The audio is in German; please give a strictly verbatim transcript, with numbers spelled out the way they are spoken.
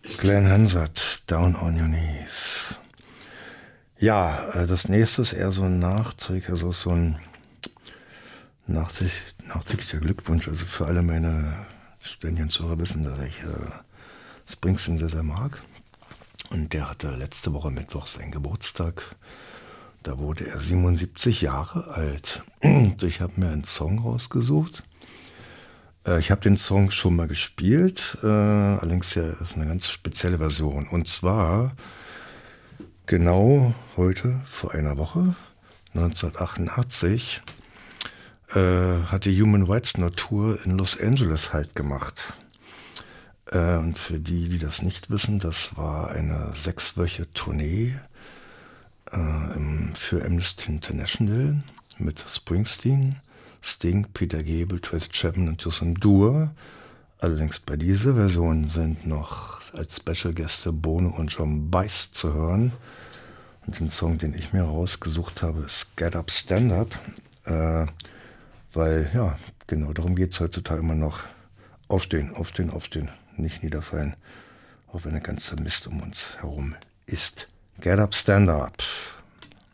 Glenn Hansard, Down on Your Knees. Ja, das nächste ist eher so ein Nachträger, also so ein nachträglicher Glückwunsch. Also für alle meine ständigen Zuhörer wissen, dass ich äh, Springsteen sehr, sehr mag. Und der hatte letzte Woche Mittwoch seinen Geburtstag. Da wurde er siebenundsiebzig Jahre alt. Und ich habe mir einen Song rausgesucht. Äh, ich habe den Song schon mal gespielt, äh, allerdings ja ist eine ganz spezielle Version. Und zwar genau heute, vor einer Woche, neunzehnhundertachtundachtzig, äh, hat die Human Rights Tour in Los Angeles halt gemacht. Äh, und für die, die das nicht wissen, das war eine sechswöchige Tournee äh, im, für Amnesty International mit Springsteen, Sting, Peter Gabriel, Tracy Chapman und Justin Dur. Allerdings bei dieser Version sind noch als Special Gäste Bono und John Baez zu hören. Und den Song, den ich mir rausgesucht habe, ist Get Up, Stand Up. Äh, weil, ja, genau darum geht es heutzutage immer noch. Aufstehen, aufstehen, aufstehen, nicht niederfallen. Auch wenn der ganze Mist um uns herum ist. Get Up, Stand Up.